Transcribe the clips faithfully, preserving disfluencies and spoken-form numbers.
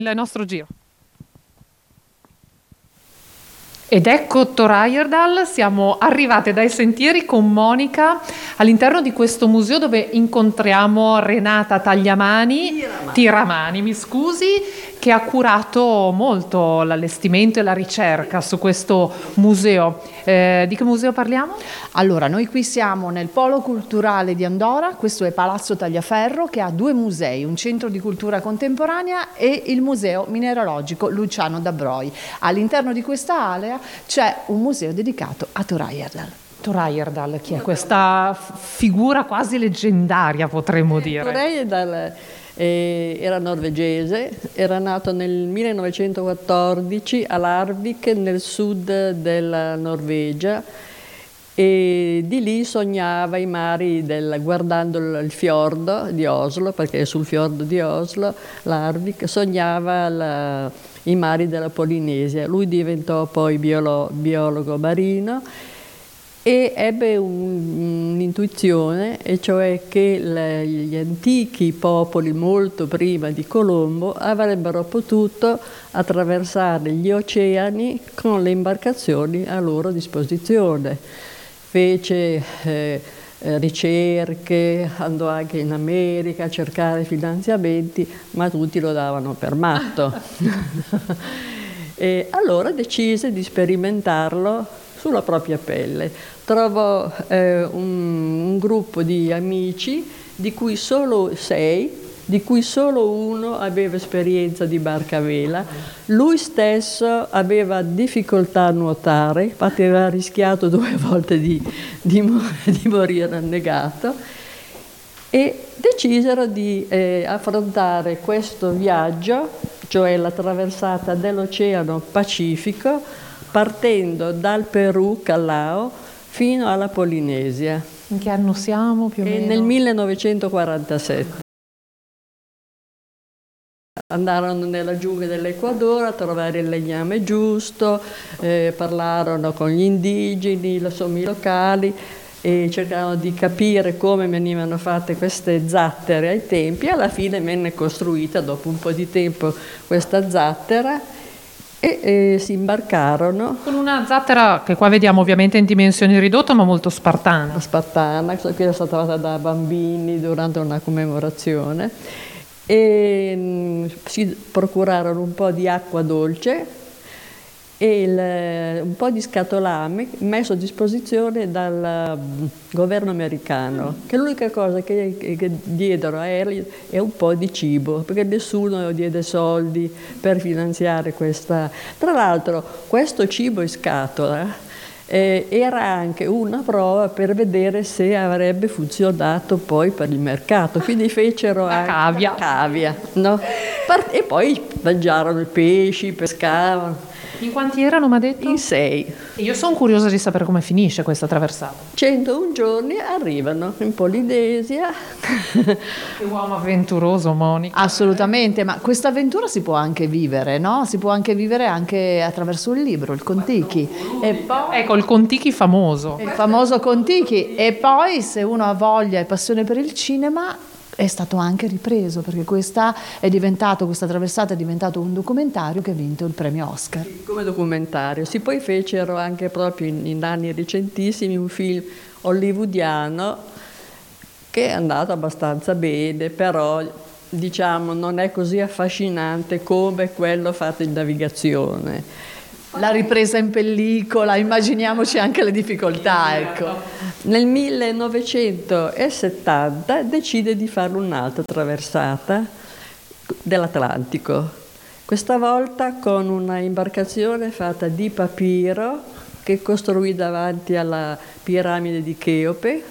il nostro giro. Ed ecco Thor Heyerdahl, siamo arrivate dai sentieri con Monica all'interno di questo museo dove incontriamo Renata Tagliamani, Tiramani, Tiramani mi scusi, che ha curato molto l'allestimento e la ricerca su questo museo. Eh, di che museo parliamo? Allora, noi qui siamo nel Polo Culturale di Andora, questo è Palazzo Tagliaferro, che ha due musei, un centro di cultura contemporanea e il Museo Mineralogico Luciano Dabroi. All'interno di questa area c'è un museo dedicato a Thor Heyerdahl. Thor Heyerdahl, chi è questa figura quasi leggendaria, potremmo eh, dire? Thor Heyerdahl eh, era norvegese, era nato nel millenovecentoquattordici a Larvik, nel sud della Norvegia, e di lì sognava i mari del, guardando il fiordo di Oslo, perché è sul fiordo di Oslo, Larvik, sognava la, i mari della Polinesia. Lui diventò poi biolo, biologo marino e ebbe un, un'intuizione, e cioè che le, gli antichi popoli, molto prima di Colombo, avrebbero potuto attraversare gli oceani con le imbarcazioni a loro disposizione. Fece eh, ricerche, andò anche in America a cercare finanziamenti, ma tutti lo davano per matto. E allora decise di sperimentarlo sulla propria pelle. Trovò eh, un, un gruppo di amici, di cui solo sei, di cui solo uno aveva esperienza di barca a vela. Lui stesso aveva difficoltà a nuotare, infatti aveva rischiato due volte di, di, di morire annegato, e decisero di eh, affrontare questo viaggio, cioè la traversata dell'Oceano Pacifico, partendo dal Perù, Callao, fino alla Polinesia. In che anno siamo più o e meno? Nel millenovecentoquarantasette. Andarono nella giungla dell'Ecuador a trovare il legname giusto, eh, parlarono con gli indigeni, i locali, e cercarono di capire come venivano fatte queste zattere ai tempi. Alla fine venne costruita, dopo un po' di tempo, questa zattera, e, e si imbarcarono. Con una zattera che qua vediamo ovviamente in dimensioni ridotte, ma molto spartana. Spartana, che era stata fatta da bambini durante una commemorazione. E mh, si procurarono un po' di acqua dolce e il, un po' di scatolame messo a disposizione dal um, governo americano, che l'unica cosa che, che, che diedero a Ellie è un po' di cibo, perché nessuno diede soldi per finanziare questa. Tra l'altro questo cibo in scatola Eh, era anche una prova per vedere se avrebbe funzionato poi per il mercato, quindi fecero la anche cavia, la cavia, no? E poi mangiarono i pesci, pescavano. In quanti erano, mi ha detto? In sei. Io sono curiosa di sapere come finisce questa traversata. centouno giorni arrivano in Polinesia. Che uomo avventuroso, Monica. Assolutamente, ma questa avventura si può anche vivere, no? Si può anche vivere anche attraverso il libro, il Kon-Tiki. E poi, ecco, il Kon-Tiki famoso. il famoso Kon-Tiki. E poi, se uno ha voglia e passione per il cinema, è stato anche ripreso, perché questa è diventato, questa traversata è diventato un documentario che ha vinto il premio Oscar. Come documentario. Si poi fecero anche proprio in, in anni recentissimi un film hollywoodiano che è andato abbastanza bene, però diciamo non è così affascinante come quello fatto in navigazione. La ripresa in pellicola, immaginiamoci anche le difficoltà, ecco. Nel millenovecentosettanta decide di fare un'altra traversata dell'Atlantico, questa volta con una imbarcazione fatta di papiro che costruì davanti alla piramide di Cheope.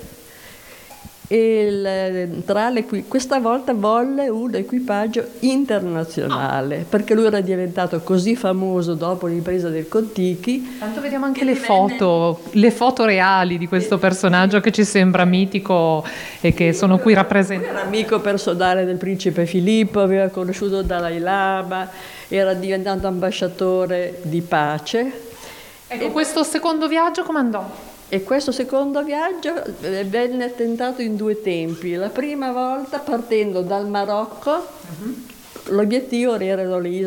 E il, tra le, questa volta volle un equipaggio internazionale, perché lui era diventato così famoso dopo l'impresa del Kon-Tiki. Tanto vediamo anche le foto, le foto reali di questo personaggio che ci sembra mitico e che sono qui rappresentate. Era amico personale del principe Filippo, aveva conosciuto Dalai Lama, era diventato ambasciatore di pace. Ecco, e questo secondo viaggio come andò? E questo secondo viaggio venne tentato in due tempi. La prima volta partendo dal Marocco, uh-huh. L'obiettivo erano le isole